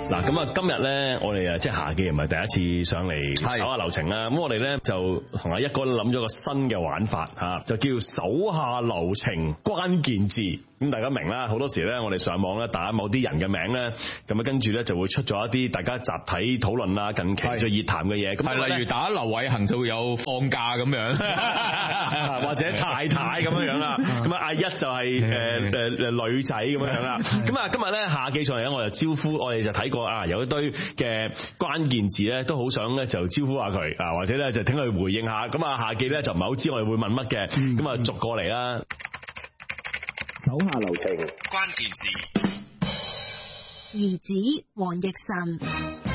嗱，咁啊，今日咧，我哋即係夏記唔係第一次上嚟手下留情啦。咁我哋咧就同阿一哥諗咗個新嘅玩法嚇，就叫手下留情關鍵字。咁大家明啦，好多時咧，我哋上網咧打某啲人嘅名咧，咁啊跟住咧就會出咗一啲大家集體討論啊，近期最熱談嘅嘢。咁係例如打劉偉恒就會有放假咁樣， 或者太太咁樣啦。咁啊阿一就係女仔咁樣啦。咁啊今日咧夏記上嚟咧，我就招呼，我哋就睇過啊，有一堆嘅關鍵字咧，都好想咧就招呼下佢啊，或者咧就聽佢回應下。咁啊夏記咧就唔係好知我哋會問乜嘅，咁啊逐過嚟啦。 手下留情關鍵字： 兒子黃奕晨。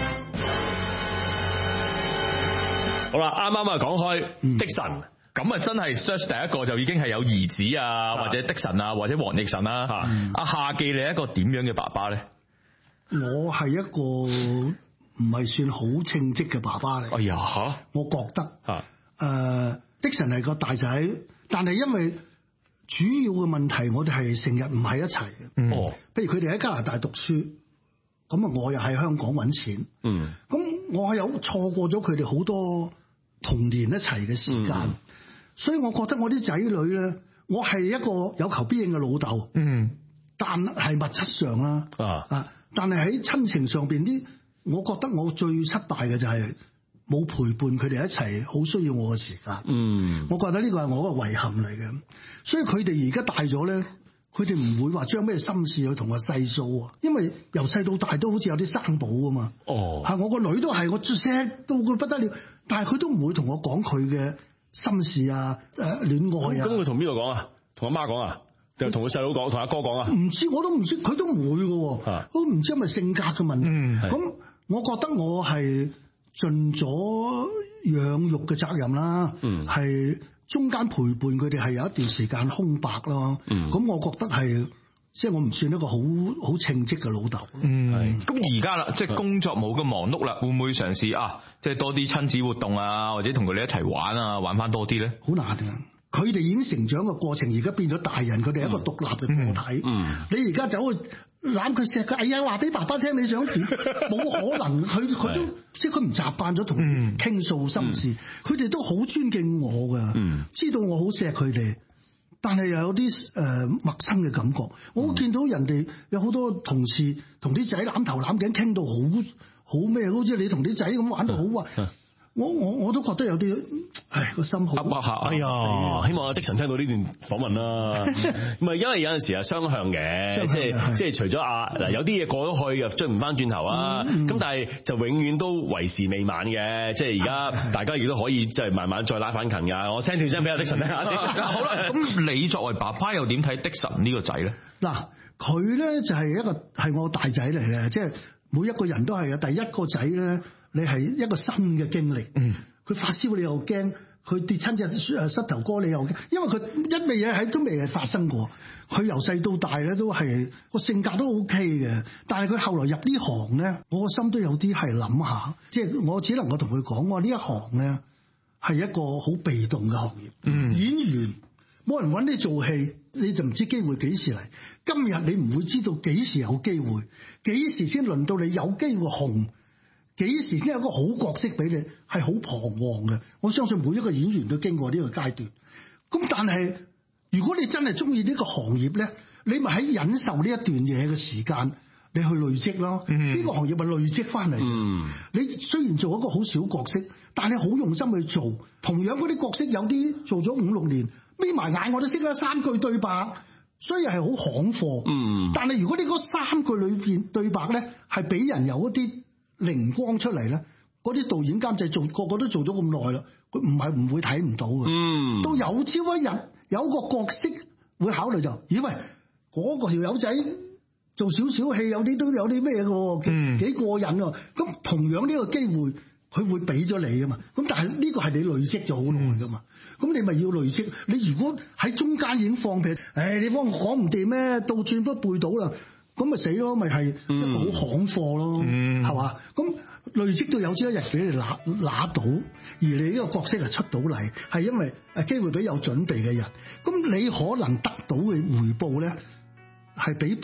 好啦，啱啱啊講開的神， 咁啊真係 search 第一個就已經係有兒子啊，或者的神啊，或者黃奕晨啦。阿夏記，你係一個點樣嘅爸爸咧？ 我係一個唔係算好稱職嘅爸爸嚟。 哎呀嚇！ 我覺得的神係個大仔，但係因為主要嘅問題，我哋係成日唔喺一齊嘅。 哦， 譬如佢哋喺加拿大讀書，咁啊我又喺香港揾錢。咁我係有錯過咗佢哋好多童年一齊嘅時間。所以我覺得我啲仔女咧，我係一個有求必應嘅老豆。但係物質上啦，但係喺親情上邊啲，我覺得我最失敗嘅就係冇陪伴佢哋一齊，好需要我嘅時間。我覺得呢個係我嘅遺憾嚟嘅。所以佢哋而家大咗咧，佢哋唔會話將咩心事去同我細數啊，因為由細到大都好似有啲生保啊嘛。我個女都係，我錫到佢不得了，但係佢都唔會同我講佢嘅心事啊，戀愛啊。 咁佢同邊個講啊？同阿媽講啊？就同佢細佬講，同阿哥講啊？ 唔知，我都唔知，佢都唔會嘅。都唔知係咪性格嘅問題。咁我覺得我係盡咗養育嘅責任啦。係中間陪伴佢哋係有一段時間空白咯。咁我覺得係即係我唔算一個好稱職嘅老豆。 咁而家啦，即係工作冇咁忙碌啦，會唔會嘗試啊？即係多啲親子活動啊，或者同佢哋一齊玩啊，玩翻多啲咧？ 好難嘅。佢哋已經成長嘅過程，而家變咗大人，佢哋係一個獨立嘅個體。你而家走去攬佢錫佢，哎呀，話俾爸爸聽你想點？冇可能，佢都即係佢唔習慣咗同傾訴心事。佢哋都好尊敬我㗎，知道我好錫佢哋，但係又有啲陌生嘅感覺。我見到人哋有好多同事同啲仔攬頭攬頸傾到好咩，好似你同啲仔咁玩到好啊！我都覺得有啲，個心好。 哎呀，希望阿的神聽到呢段訪問啦。唔係，因為有陣時係雙向嘅，即係除咗嗱有啲嘢過咗去又追唔翻轉頭啊。咁但係就永遠都為時未晚嘅。即係而家大家亦都可以即係慢慢再拉翻近㗎。我聽條聲俾阿的神聽下先。 好啦，咁你作為爸爸又點睇的神呢個仔咧？ 嗱，佢咧就係我大仔嚟嘅，即係每一個人都係嘅。第一個仔咧。你係一個新嘅經歷，佢發燒你又驚，佢跌親隻膝頭哥你又驚，因為佢一味嘢都未係發生過。佢由細到大咧都係個性格都 OK 嘅，但係佢後來入呢行咧，我個心都有啲係諗下，即係我只能夠同佢講，我呢一行咧係一個好被動嘅行業。演員冇人揾你做戲，你就唔知機會幾時嚟。今日你唔會知道幾時有機會，幾時先輪到你有機會紅。幾時先有個好角色俾你，係好彷徨嘅。我相信每一個演員都經過呢個階段。咁但係如果你真係中意呢個行業咧，你咪喺忍受呢一段嘢嘅時間，你去累積咯。呢個行業咪累積翻嚟。你雖然做一個好小角色，但係好用心去做。同樣嗰啲角色有啲做咗5-6年，眯埋眼我都識得3句對白，雖然係好行貨。但係如果你嗰3句裏邊對白咧，係俾人有一啲靈光出嚟咧，嗰啲導演監製個個都做咗咁耐啦，佢唔會睇唔到嘅。到有朝一日有個角色會考慮就，以為嗰個條友仔做少少戲，有啲都有啲咩嘅，幾過癮喎。咁同樣呢個機會，佢會俾咗你啊嘛。咁但係呢個係你累積咗好耐噶嘛。咁你咪要累積。你如果喺中間已經放屁，你幫我講唔掂咩？倒轉都背到啦。咁咪死咯，咪係一個好行貨咯，係嘛？咁累積到有朝一日俾你拿到，而你呢個角色係出到嚟，係因為機會俾有準備嘅人。咁你可能得到嘅回報咧，係比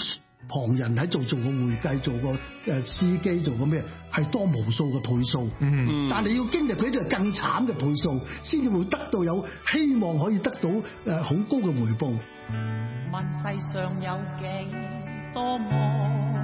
旁人喺做個會計、做個司機、做個咩，係多無數嘅倍數。但係你要經歷佢啲係更慘嘅倍數，先至會得到有希望可以得到好高嘅回報。 問世上有幾多夢？